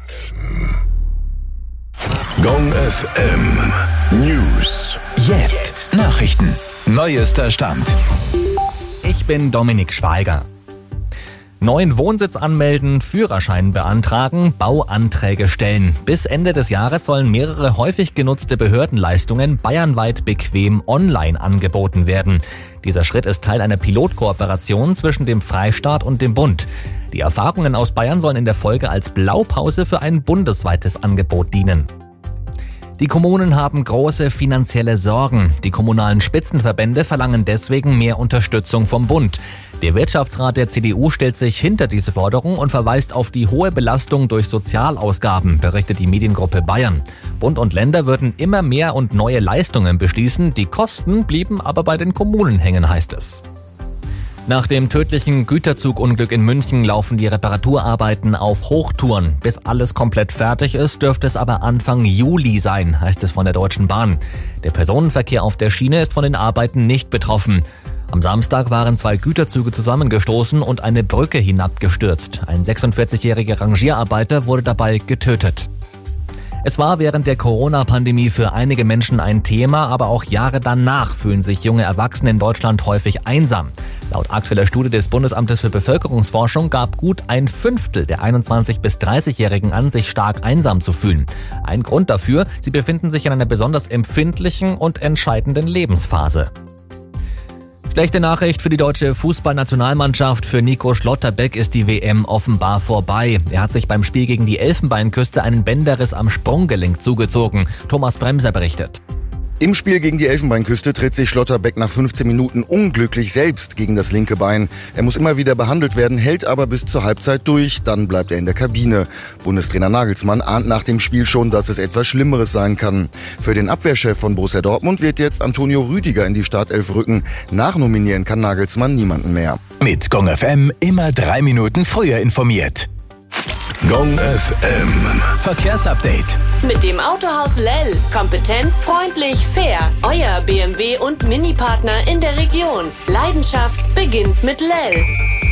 Gong FM News. Jetzt Nachrichten. Neuester Stand. Ich bin Dominik Schweiger. Neuen Wohnsitz anmelden, Führerschein beantragen, Bauanträge stellen. Bis Ende des Jahres sollen mehrere häufig genutzte Behördenleistungen bayernweit bequem online angeboten werden. Dieser Schritt ist Teil einer Pilotkooperation zwischen dem Freistaat und dem Bund. Die Erfahrungen aus Bayern sollen in der Folge als Blaupause für ein bundesweites Angebot dienen. Die Kommunen haben große finanzielle Sorgen. Die kommunalen Spitzenverbände verlangen deswegen mehr Unterstützung vom Bund. Der Wirtschaftsrat der CDU stellt sich hinter diese Forderung und verweist auf die hohe Belastung durch Sozialausgaben, berichtet die Mediengruppe Bayern. Bund und Länder würden immer mehr und neue Leistungen beschließen, die Kosten blieben aber bei den Kommunen hängen, heißt es. Nach dem tödlichen Güterzugunglück in München laufen die Reparaturarbeiten auf Hochtouren. Bis alles komplett fertig ist, dürfte es aber Anfang Juli sein, heißt es von der Deutschen Bahn. Der Personenverkehr auf der Schiene ist von den Arbeiten nicht betroffen. Am Samstag waren 2 Güterzüge zusammengestoßen und eine Brücke hinabgestürzt. Ein 46-jähriger Rangierarbeiter wurde dabei getötet. Es war während der Corona-Pandemie für einige Menschen ein Thema, aber auch Jahre danach fühlen sich junge Erwachsene in Deutschland häufig einsam. Laut aktueller Studie des Bundesamtes für Bevölkerungsforschung gab gut 1/5 der 21- bis 30-Jährigen an, sich stark einsam zu fühlen. Ein Grund dafür, sie befinden sich in einer besonders empfindlichen und entscheidenden Lebensphase. Schlechte Nachricht für die deutsche Fußballnationalmannschaft. Für Nico Schlotterbeck ist die WM offenbar vorbei. Er hat sich beim Spiel gegen die Elfenbeinküste einen Bänderriss am Sprunggelenk zugezogen. Thomas Bremser berichtet. Im Spiel gegen die Elfenbeinküste tritt sich Schlotterbeck nach 15 Minuten unglücklich selbst gegen das linke Bein. Er muss immer wieder behandelt werden, hält aber bis zur Halbzeit durch, dann bleibt er in der Kabine. Bundestrainer Nagelsmann ahnt nach dem Spiel schon, dass es etwas Schlimmeres sein kann. Für den Abwehrchef von Borussia Dortmund wird jetzt Antonio Rüdiger in die Startelf rücken. Nachnominieren kann Nagelsmann niemanden mehr. Mit Gong FM immer 3 Minuten früher informiert. Gong FM Verkehrsupdate. Mit dem Autohaus Lell. Kompetent, freundlich, fair. Euer BMW und Mini-Partner in der Region. Leidenschaft beginnt mit Lell.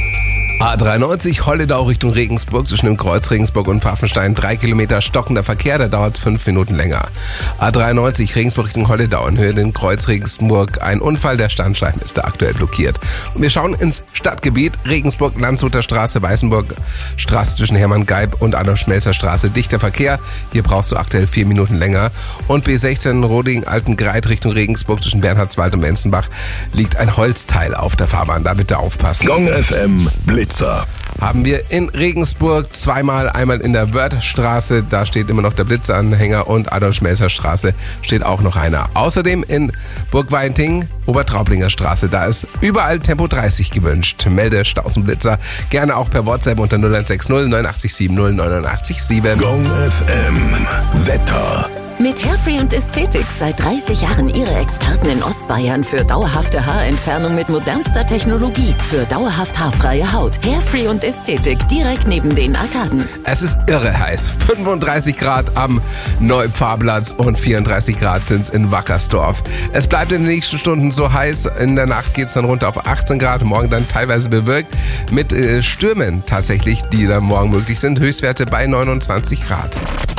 A93 Holledau Richtung Regensburg zwischen dem Kreuz Regensburg und Pfaffenstein 3 Kilometer stockender Verkehr, da dauert es 5 Minuten länger. A93 Regensburg Richtung Holledau in Höhe den Kreuz Regensburg, ein Unfall, der Standstreifen ist da aktuell blockiert. Und wir schauen ins Stadtgebiet, Regensburg, Landshuter Straße, Weißenburg Straße zwischen Hermann Geib und Adolf-Schmelzer Straße, dichter Verkehr, hier brauchst du aktuell 4 Minuten länger. Und B16 Roding Altengreit Richtung Regensburg zwischen Bernhardswald und Menzenbach liegt ein Holzteil auf der Fahrbahn, da bitte aufpassen. Gong FM Blitzer. Haben wir in Regensburg einmal in der Wörthstraße, da steht immer noch der Blitzeranhänger, und Adolf-Schmelzer Straße steht auch noch einer. Außerdem in Burgweinting, Obertraublinger Straße, da ist überall Tempo 30 gewünscht. Melde Stausenblitzer gerne auch per WhatsApp unter 0160 89 70 89 7. Gong FM Wetter. Mit Hairfree und Ästhetik seit 30 Jahren Ihre Experten in Ostbayern für dauerhafte Haarentfernung mit modernster Technologie, für dauerhaft haarfreie Haut. Hairfree und Ästhetik direkt neben den Arkaden. Es ist irre heiß. 35 Grad am Neupfarrplatz und 34 Grad sind es in Wackersdorf. Es bleibt in den nächsten Stunden so heiß. In der Nacht geht es dann runter auf 18 Grad. Morgen dann teilweise bewölkt mit Stürmen tatsächlich, die dann morgen möglich sind. Höchstwerte bei 29 Grad.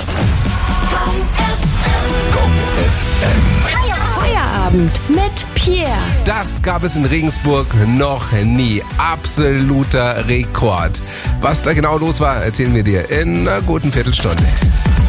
Feierabend mit Pierre. Das gab es in Regensburg noch nie. Absoluter Rekord. Was da genau los war, erzählen wir dir in einer guten Viertelstunde.